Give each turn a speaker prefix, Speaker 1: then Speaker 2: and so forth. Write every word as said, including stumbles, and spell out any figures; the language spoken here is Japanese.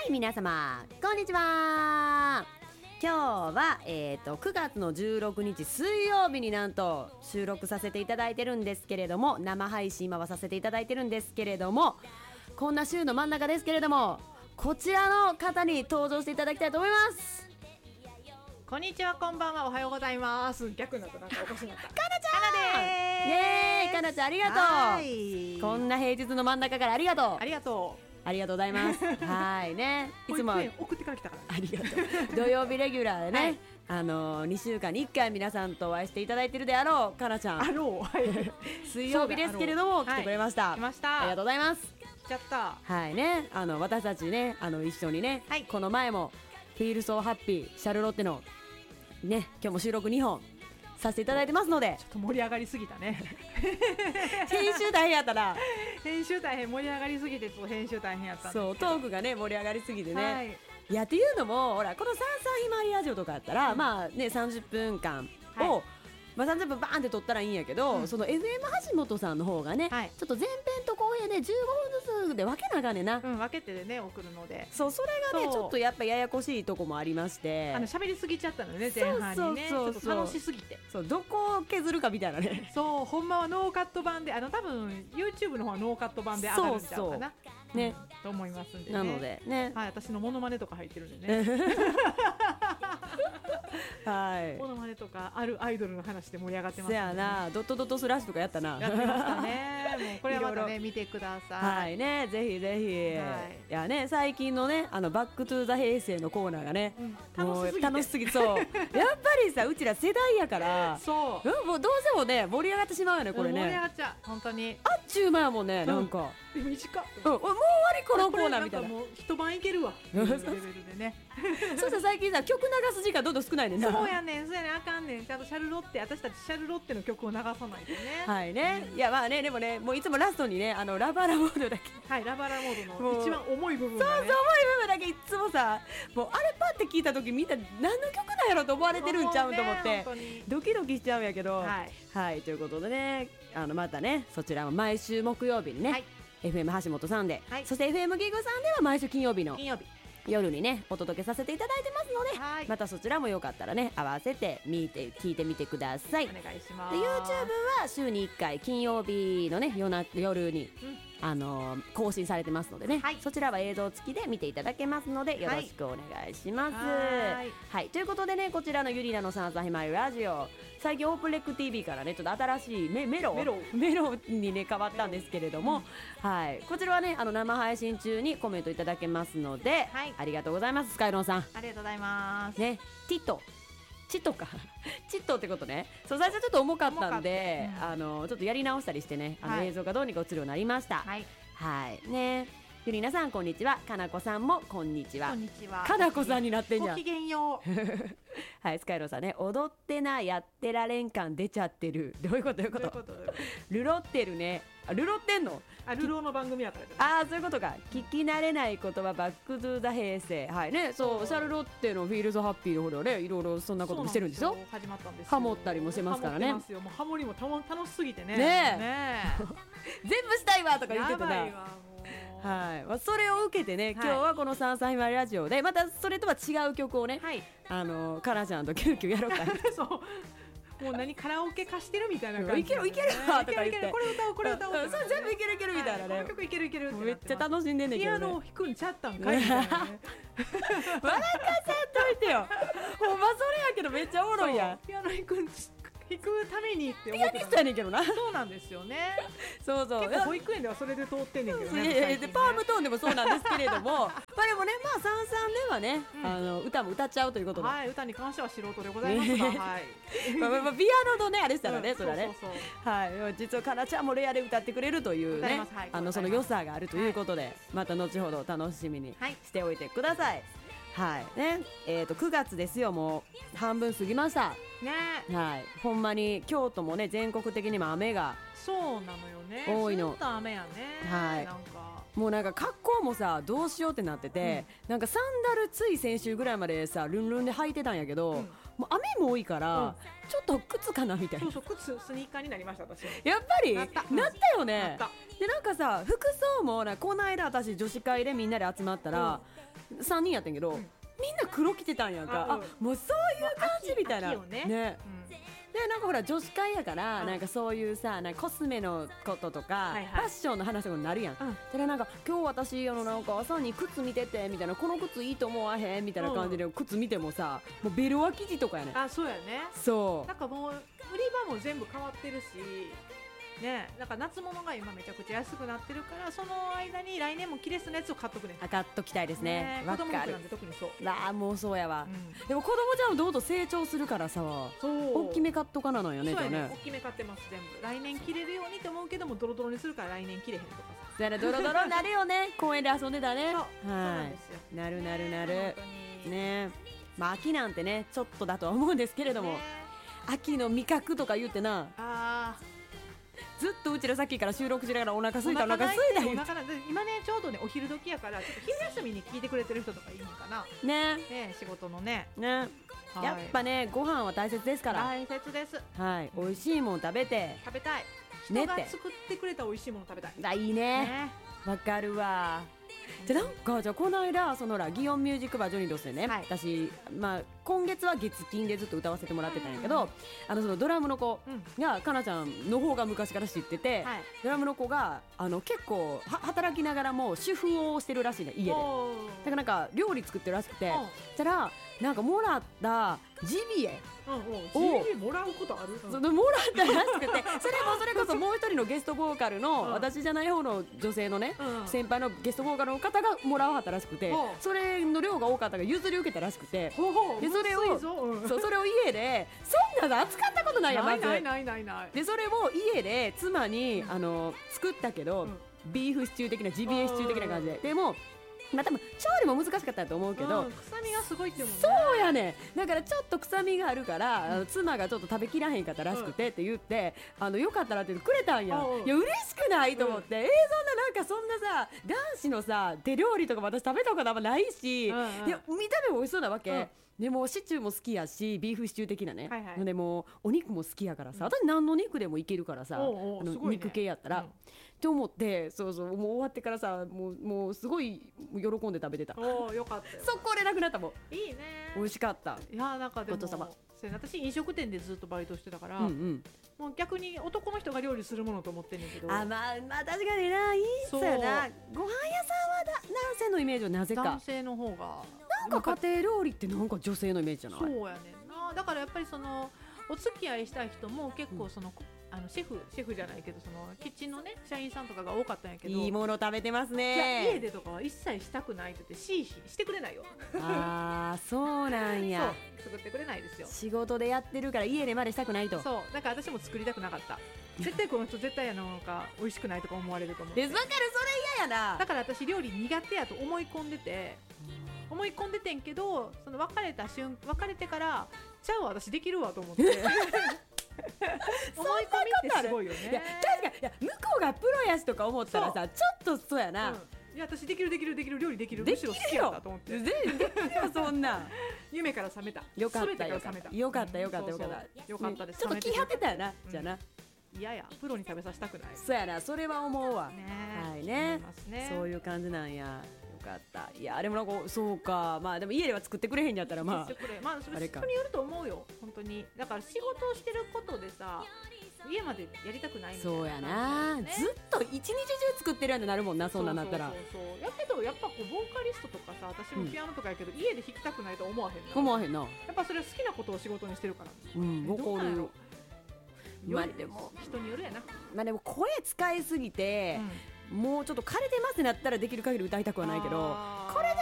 Speaker 1: い皆様こんにちは。今日は、えー、とくがつのじゅうろくにち水曜日になんと収録させていただいてるんですけれども、生配信今はさせていただいてるんですけれども、こんな週の真ん中ですけれども、こちらの方に登場していただきたいと思います。
Speaker 2: こんにちは、こんばんは、おはようございます。逆になった、なんかおかしくなった。
Speaker 1: かなちゃん
Speaker 2: かなでーす。
Speaker 1: イエーイ、かなちゃんありがとう。
Speaker 2: はい、
Speaker 1: こんな平日の真ん中からありがとう。
Speaker 2: ありがとう。
Speaker 1: ありがとうございますはいね、いつも
Speaker 2: 送ってから来たから、
Speaker 1: ありがとう。土曜日レギュラーでね、はい、あのー、にしゅうかんにいっかい皆さんとお会いしていただいているであろうかなちゃん、
Speaker 2: あろう、はい、
Speaker 1: 水曜日ですけれども来てくれました、
Speaker 2: はい、来ました。
Speaker 1: ありがとうございます。
Speaker 2: 来ちゃった。
Speaker 1: はいね、あの私たちね、あの一緒にね、はい、この前もフィールソーハッピーシャルロッテのね、今日も収録にほんさせていただいてますので、
Speaker 2: ちょっと盛り上がりすぎたね
Speaker 1: 編集大変やったな
Speaker 2: 編集大変、盛り上がりすぎてちょっと編集大変やったんですけど、
Speaker 1: そう、トークがね盛り上がりすぎてね、はい、
Speaker 2: い
Speaker 1: やっていうのもほら、このさんさんひまわりラジオとかやったら、うん、まあねさんじゅっぷんかんを、はい、まあ、さんじゅっぷんバーンって撮ったらいいんやけど、うん、その エフエム 橋本さんの方がね、はい、ちょっと前編と後編でじゅうごふんずつで分けなあかんねんな、
Speaker 2: うん、分けてね送るので、
Speaker 1: そう、それがねちょっとやっぱややこしいとこもありまして、
Speaker 2: あの喋りすぎちゃったのね、前半にね、
Speaker 1: そうそうそうそう、
Speaker 2: ちょっと楽しすぎて、
Speaker 1: そう、どこを削るかみたいなね
Speaker 2: そう、ほんまはノーカット版で、あの多分 YouTube の方はノーカット版で上がるんちゃうかな、そうそうね、うん、と思いますんでね。
Speaker 1: なのでね、
Speaker 2: はい、私のモノマネとか入ってるんでねはい、モノマネとかあるアイドルの話で盛り上がってます、ね、
Speaker 1: せやな、ドットドットスラッシュとかやったな、
Speaker 2: やってましたねもうこれはまたね見てください。
Speaker 1: はいね、ぜひぜひ、はい、いやね、最近のね、あのバックトゥーザ平成のコーナーがね、うん、もう楽しすぎて、そうやっぱりさ、うちら世代やから
Speaker 2: そう、
Speaker 1: うん、もうどうせもね盛り上がってしまうよね、これね、
Speaker 2: 盛り上がっちゃう、本当に
Speaker 1: あっちゅう間やもんね、なんか、
Speaker 2: うん、短っ、
Speaker 1: うん、もう終わりこのコーナーみたいな、
Speaker 2: もう一晩いけるわレベルでね
Speaker 1: そうしたら最近さ、曲流す時間どんどん少ないねんな。
Speaker 2: そうやねん、そうやねん、あかんねん、ちゃんとシャルロッテ、私たちシャルロッテの曲を流さないとね。
Speaker 1: はいね、うん、いやまあね、でもね、もういつもラストにね、あのラバラモードだけ、
Speaker 2: はい、ラバラモードの一番重い部分がね、
Speaker 1: そうそう、重い部分だけいつもさ、もうあれパって聞いた時みんな何の曲なんやろと思われてるんちゃうんと思って、ね、ドキドキしちゃうんやけど、はい、はい、ということでね、あのまたね、そちらも毎週木曜日にね、はい、エフエム 橋本さんで、はい、そして エフエム ギグさんでは毎週金曜日の
Speaker 2: 金曜日
Speaker 1: 夜にねお届けさせていただいてますので、はい、またそちらもよかったらね合わせて見て聞いてみてください。
Speaker 2: お願いします。
Speaker 1: で YouTube は週にいっかい金曜日のね 夜, な夜に、うん、あのー、更新されてますのでね、はい、そちらは映像付きで見ていただけますのでよろしくお願いします。はい、はい、ということでね、こちらのゆりなのさんさひまわりラジオ、最近オープンレック ティーブイ からねちょっと新しい メ, メロ
Speaker 2: メロ
Speaker 1: メロにね変わったんですけれども、うん、はい、こちらはねあの生配信中にコメントいただけますので、はい、ありがとうございます。スカイロンさん、
Speaker 2: ありがとうございます。
Speaker 1: ね、ティットチットかチットってことね。そう、最初ちょっと重かったんで、うん、あのちょっとやり直したりしてね、あの、はい、映像がどうにか映るようになりました。はい、はいね。ゆりなさんこんにちは、かなこさんもこんにちは。
Speaker 2: こんにちは。
Speaker 1: かなこさんになってんじゃん。
Speaker 2: ごきげんよう
Speaker 1: はい、スカイローさんね、踊ってなやってられん感出ちゃってる。どういうことどういうこと。ルロってるね。あ、ルロってんの。
Speaker 2: あ、ルロの番組やから、ね、
Speaker 1: ああ、そういうことか。聞き慣れない言葉バックトゥーザ平成、はいね、そう、シャルロッテのフィールドハッピーの方ではね、いろいろそんなこともしてるんですよ。
Speaker 2: 始まったんですよ。
Speaker 1: ハモったりもしてますからね。
Speaker 2: ハモってますよ。もうハモりもたも楽しすぎてね。
Speaker 1: ねえ、ね全部したいわとか言ってたな。
Speaker 2: やばいわもう。
Speaker 1: はい、まあ、それを受けてね、はい、今日はこのさんさいまわりラジオでまたそれとは違う曲をね、はい、あのカナちゃんとキュンキュンやろうか
Speaker 2: そうもう何カラオケ貸してるみたいな感じ、
Speaker 1: いけるいけるわとか言って、
Speaker 2: これ歌おうこれ歌おう、
Speaker 1: それ全部いけるいけるみたいなね、
Speaker 2: この曲いけるいける、
Speaker 1: めっちゃ楽しんでんねんけどね、
Speaker 2: ピアノを弾くんちゃったんかいみたいなね
Speaker 1: 笑かさんといてよほんまそれやけどめっちゃおもろいやん。
Speaker 2: ピアノ弾くん弾くためにって
Speaker 1: 思ってた。ピアニストやねんけどな。
Speaker 2: そうなんですよね。
Speaker 1: そうそう。
Speaker 2: 結構保育園ではそれで通ってんねんけどね。
Speaker 1: いやいや、パームトーンでもそうなんですけれども、まあでもね、まあさんさんではね、うん、あの歌も歌っちゃうということで、
Speaker 2: はい、歌に関しては素人でございますが、はい。
Speaker 1: まあまあピアノのねあれしたらね、うん、それはね。そうそうそう、はい、実はかなちゃんもレアで歌ってくれるというね、はい、あのその良さがあるということで、はい、また後ほど楽しみにしておいてください。はいね、えーとくがつですよ、もう半分過ぎました
Speaker 2: ね。
Speaker 1: はい、ほんまに京都もね全国的にも雨が
Speaker 2: そうなのよね、
Speaker 1: 多いの。
Speaker 2: ずっと雨やね。
Speaker 1: はい、
Speaker 2: なんか
Speaker 1: もうなんか格好もさどうしようってなってて、うん、なんかサンダルつい先週ぐらいまでさルンルンで履いてたんやけど、うん、もう雨も多いから、うん、ちょっと靴かなみたいな。
Speaker 2: そうそう、靴スニーカーになりました私。
Speaker 1: やっぱり
Speaker 2: なった、
Speaker 1: なったよね。
Speaker 2: なった。
Speaker 1: でなんかさ服装もな、この間私女子会でみんなで集まったら、 さんにんやってんけど、
Speaker 2: うん、
Speaker 1: みんな黒着てたんやんか。あ、
Speaker 2: あ、うん、
Speaker 1: もうそういう感じみたいな、
Speaker 2: 秋秋よね、
Speaker 1: ね、
Speaker 2: うん、
Speaker 1: でなんかほら女子会やから、
Speaker 2: うん、
Speaker 1: なんかそういうさ、なんかコスメのこととか、
Speaker 2: はいはい、
Speaker 1: ファッションの話とかになるやん、うん、でなんか今日私あのなんか朝に靴見ててみたいな、この靴いいと思わへんみたいな感じで、うん、靴見てもさ、もうベルは生地とかやねん。
Speaker 2: あ、そうやね。
Speaker 1: そう
Speaker 2: なんかもう売り場も全部変わってるしね、なんか夏物が今めちゃくちゃ安くなってるから、その間に来年もキレスのやつを買っとくね。
Speaker 1: あ、買っときたいですね。
Speaker 2: わ、ね、子供服なんで特にそう。
Speaker 1: ああ、もうそうやわ、うん、でも子供ちゃんもどんどん成長するからさ、そう大きめ買っとかなのよね。
Speaker 2: そうやね、
Speaker 1: ね、
Speaker 2: 大きめ買ってます全部。来年着れるようにと思うけども、ドロドロにするから来年着れへんとかさ。
Speaker 1: そうやね、ドロドロになるよね公園で遊んでたね。
Speaker 2: そう、
Speaker 1: はい、
Speaker 2: そうなんですよ。
Speaker 1: なるなるなるね。まあ秋なんてねちょっとだとは思うんですけれども、ね、秋の味覚とか言ってな、あずっとうちらさっきから収録しながらお腹空いたお腹空いた
Speaker 2: お腹今ねちょうどねお昼時やから、ちょっと昼休みに聞いてくれてる人とかいるのかな
Speaker 1: ね、
Speaker 2: ね、仕事のね、
Speaker 1: ね、はい、やっぱねご飯は大切ですから。
Speaker 2: 大切です。
Speaker 1: はい、美味しいもん食べて
Speaker 2: 食べたい。人が作ってくれた美味しいもの食べたい。
Speaker 1: あ、いいね、わ、ね、かるわ。じゃなんかじゃあこの間そのら祇園ミュージックバージョニードスでね、はい、私、まあ、今月は月金でずっと歌わせてもらってたんやけど、うん、あのそのドラムの子が、うん、かなちゃんの方が昔から知ってて、はい、ドラムの子があの結構は働きながらも主婦をしてるらしいね、家で。だからなんか料理作ってるらしくて、そしたらなんかもらったジビエ
Speaker 2: をジビエもらうことある？
Speaker 1: そのもらったらしくて、それもそれこそもう一人のゲストボーカルの、うん、私じゃない方の女性のね、うん、先輩のゲストボーカルの方がもらわはったらしくて、うん、それの量が多かったから譲り受けたらしくて、でそれを、うん、そうそれを家でそんなの扱ったことないやまず。
Speaker 2: ないないないない。
Speaker 1: でそれを家で妻に、うん、あの作ったけど、うん、ビーフシチュー的なジビエシチュー的な感じで、でもまあ、多分調理も難しかったと思うけど、うん、
Speaker 2: 臭みがすごいってもんね。
Speaker 1: そうやね。だからちょっと臭みがあるから、うん、あの妻がちょっと食べきらへんかったらしくてって言って、うん、あのよかったらってくれたんや。いや嬉しくないと思って、うん、えー、そんななんかそんなさ男子のさ手料理とか私食べたことあんまないし、うんうん、いや見た目も美味しそうなわけ、うん、でもシチューも好きやしビーフシチュー的なね、はいはい、でもお肉も好きやからさ、私何の肉でもいけるからさ、おうおうあの、ね、肉系やったら、うんって思って、そうそう、もう終わってからさ、もうもうすごい喜んで食べてた。
Speaker 2: おー、よかったよ。
Speaker 1: 速攻でなくなったもん。
Speaker 2: いいね。
Speaker 1: 美味しかった。
Speaker 2: いやなんかでも私飲食店でずっとバイトしてたから、うんうん、もう逆に男の人が料理するものと思ってんねんけど。
Speaker 1: あ、まあまあ確かにな、いいっすよな。ご飯屋さんはだ男性のイメージはなぜか。
Speaker 2: 男性の方が。
Speaker 1: なんか家庭料理ってなんか女性のイメージじゃない。
Speaker 2: そうやねんな。だからやっぱりそのお付き合いしたい人も結構その、うんあのシェフシェフじゃないけどそのキッチンのね社員さんとかが多かったんやけど、
Speaker 1: いいもの食べてますね。
Speaker 2: いや家でとかは一切したくないって言ってししてくれないよ。
Speaker 1: ああそうなんや。
Speaker 2: そう作ってくれないですよ。
Speaker 1: 仕事でやってるから家でまでしたくないと。
Speaker 2: そうだから私も作りたくなかった。絶対この人絶対あのなんか美味しくないとか思われると思う。
Speaker 1: え、わかる、それ嫌やな。
Speaker 2: だから私料理苦手やと思い込んでて、思い込んでてんけどその別れた瞬別れてからちゃうわ私できるわと思って。思い込みってすごいよね。
Speaker 1: いや確かに、いや向こうがプロやしとか思ったらさちょっとそうやな、うん、
Speaker 2: いや私できるできるできる料理できるむしろ好きやったと思って
Speaker 1: 全然できるよそんな
Speaker 2: 夢から覚めた。
Speaker 1: よかったよかったよかったよかったよかったよかったです。ちょっと気張ってたよな、じゃあな。
Speaker 2: いやいやプロに食べさせたくない。
Speaker 1: そうやな、それは思うわ。
Speaker 2: ね、
Speaker 1: はいね、そういう感じなんや。よかった。いやあれもなんかそうか、まあでも家では作ってくれへんやったらまあ
Speaker 2: まあそれ人によると思うよ本当に。だから仕事をしてることでさ家までやりたくないみたいな。
Speaker 1: そうやな、ね、ずっと一日中作ってるやんってなるもんな、そんなんなったら。
Speaker 2: そうそうそうそう。やけどやっぱこうボーカリストとかさ私もピアノとかやけど、うん、家で弾きたくないと思わへんな。
Speaker 1: 思わへんな。
Speaker 2: やっぱそれは好きなことを仕事にしてるから。
Speaker 1: うん、わかるよ。
Speaker 2: まあでも人によるやな。
Speaker 1: まあでも声使いすぎて、うん、もうちょっと枯れてますってなったらできる限り歌いたくはないけど、これで